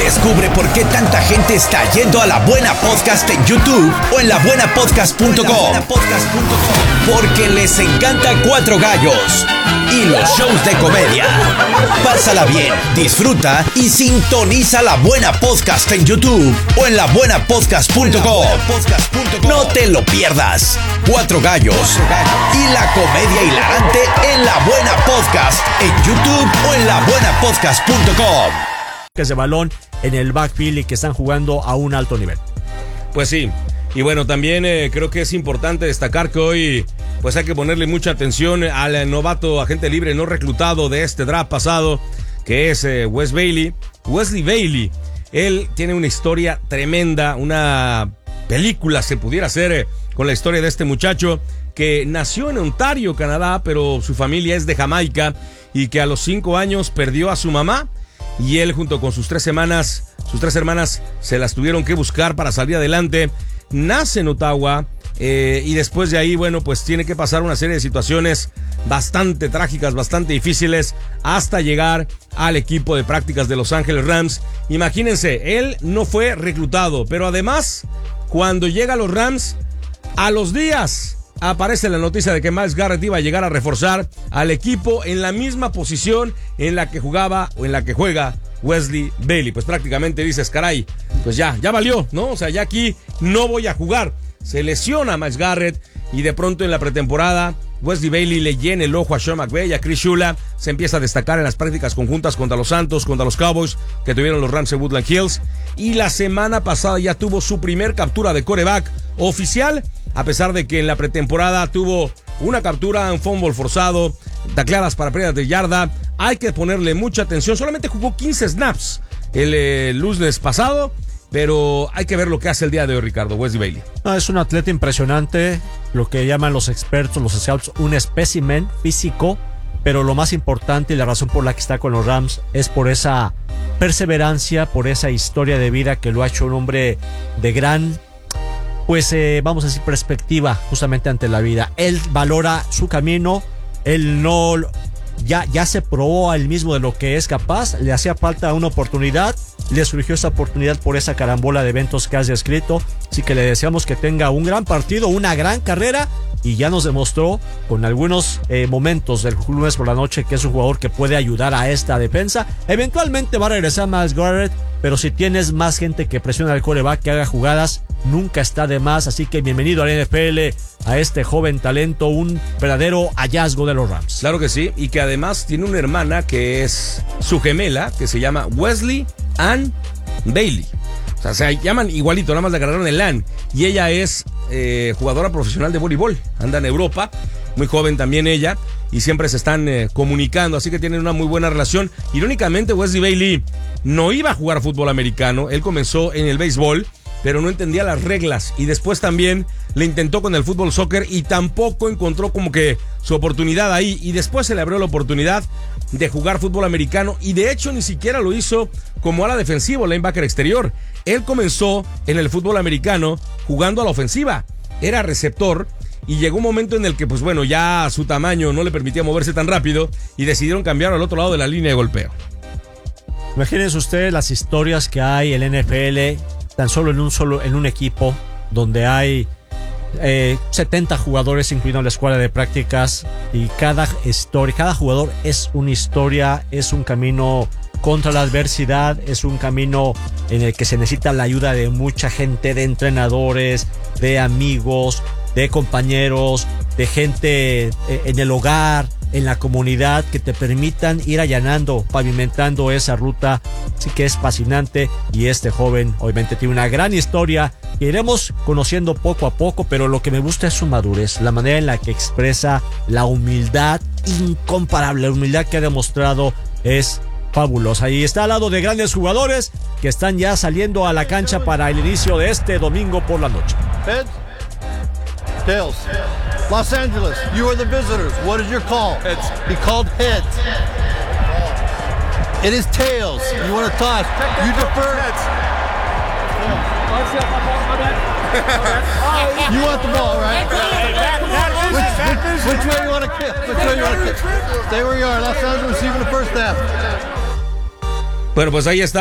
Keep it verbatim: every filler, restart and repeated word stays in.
Descubre por qué tanta gente está yendo a La Buena Podcast en YouTube o en la buena podcast punto com. Porque les encanta Cuatro Gallos y los shows de comedia. Pásala bien, disfruta y sintoniza La Buena Podcast en YouTube o en la buena podcast punto com. No te lo pierdas. Cuatro Gallos y la comedia hilarante en La Buena Podcast en YouTube o en la buena podcast punto com. Que de balón en el backfield y que están jugando a un alto nivel. Pues sí, y bueno, también eh, creo que es importante destacar que hoy pues hay que ponerle mucha atención al novato agente libre no reclutado de este draft pasado, que es eh, Wes Bailey, Wesley Bailey. Él tiene una historia tremenda, una película se pudiera hacer eh, con la historia de este muchacho que nació en Ontario, Canadá, pero su familia es de Jamaica y que a los cinco años perdió a su mamá. Y él junto con sus tres hermanas, sus tres hermanas se las tuvieron que buscar para salir adelante. Nace en Ottawa eh, y después de ahí, bueno, pues tiene que pasar una serie de situaciones bastante trágicas, bastante difíciles hasta llegar al equipo de prácticas de Los Ángeles Rams. Imagínense, él no fue reclutado, pero además, cuando llega a los Rams, a los días aparece la noticia de que Myles Garrett iba a llegar a reforzar al equipo en la misma posición en la que jugaba o en la que juega Wesley Bailey. Pues prácticamente dices, caray, pues ya, ya valió, ¿no? O sea, ya aquí no voy a jugar. Se lesiona Myles Garrett y de pronto en la pretemporada Wesley Bailey le llena el ojo a Sean McVay y a Chris Shula. Se empieza a destacar en las prácticas conjuntas contra los Santos, contra los Cowboys que tuvieron los Rams en Woodland Hills. Y la semana pasada ya tuvo su primer captura de quarterback oficial, a pesar de que en la pretemporada tuvo una captura, un fumble forzado, tacleadas para pérdidas de yarda. Hay que ponerle mucha atención. Solamente jugó quince snaps el eh, lunes pasado, pero hay que ver lo que hace el día de hoy, Ricardo. Wesley Bailey. No, es un atleta impresionante, lo que llaman los expertos, los scouts, un espécimen físico, pero lo más importante y la razón por la que está con los Rams es por esa perseverancia, por esa historia de vida que lo ha hecho un hombre de gran, pues eh, vamos a decir, perspectiva justamente ante la vida. Él valora su camino, él no, ya, ya se probó a él mismo de lo que es capaz, le hacía falta una oportunidad, le surgió esa oportunidad por esa carambola de eventos que has descrito, así que le deseamos que tenga un gran partido, una gran carrera, y ya nos demostró con algunos eh, momentos del lunes por la noche que es un jugador que puede ayudar a esta defensa. Eventualmente va a regresar Myles Garrett, pero si tienes más gente que presiona al quarterback, que haga jugadas, nunca está de más. Así que bienvenido a la N F L, a este joven talento, un verdadero hallazgo de los Rams. Claro que sí, y que además tiene una hermana que es su gemela, que se llama Wesley Ann Bailey. O sea, se llaman igualito, nada más le agarraron el Ann. Y ella es eh, jugadora profesional de voleibol, anda en Europa, muy joven también ella, y siempre se están eh, comunicando, así que tienen una muy buena relación. Irónicamente, Wesley Bailey no iba a jugar fútbol americano, él comenzó en el béisbol, pero no entendía las reglas, y después también le intentó con el fútbol soccer y tampoco encontró como que su oportunidad ahí, y después se le abrió la oportunidad de jugar fútbol americano, y de hecho ni siquiera lo hizo como ala defensiva o linebacker exterior. Él comenzó en el fútbol americano jugando a la ofensiva, era receptor, y llegó un momento en el que pues bueno, ya su tamaño no le permitía moverse tan rápido y decidieron cambiarlo al otro lado de la línea de golpeo. Imagínense ustedes las historias que hay en la N F L, tan solo en un solo en un equipo donde hay eh, setenta jugadores, incluyendo la escuadra de prácticas, y cada historia, cada jugador es una historia, es un camino contra la adversidad, es un camino en el que se necesita la ayuda de mucha gente, de entrenadores, de amigos, de compañeros, de gente en el hogar, en la comunidad, que te permitan ir allanando, pavimentando esa ruta. Así que es fascinante, y este joven obviamente tiene una gran historia que iremos conociendo poco a poco, pero lo que me gusta es su madurez, la manera en la que expresa la humildad incomparable, la humildad que ha demostrado es fabulosa. Ahí está al lado de grandes jugadores que están ya saliendo a la cancha para el inicio de este domingo por la noche. Heads, tails. Los Angeles, you are the visitors. What is your call? Heads. He called heads. It is tails. You want to toss? You defer. You want the ball, right? Which, which, which way you want to kick? Which way you want to kick? Stay where you are. Los Angeles receiving the first half. Bueno, pues ahí está.